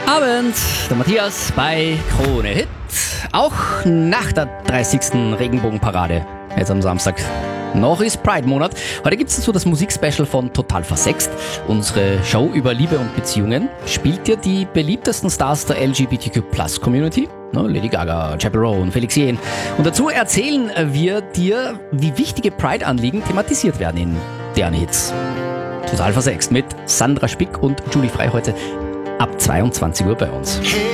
Abend, der Matthias bei Krone Hit. Auch nach der 30. Regenbogenparade, jetzt am Samstag. Noch ist Pride-Monat. Heute gibt es dazu das Musikspecial von Total Versext. Unsere Show über Liebe und Beziehungen spielt dir die beliebtesten Stars der LGBTQ+-Community. Lady Gaga, Chappell Roan, Felix Jähn. Und dazu erzählen wir dir, wie wichtige Pride-Anliegen thematisiert werden in deren Hits. Total Versext mit Sandra Spick und Julie Frey heute ab 22 Uhr bei uns.